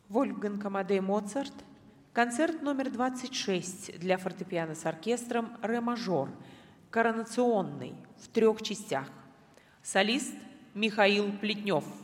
Вольфганг Амадей Моцарт. Концерт номер 26 для фортепиано с оркестром «Ре мажор», коронационный, в 3 частях. Солист Михаил Плетнев.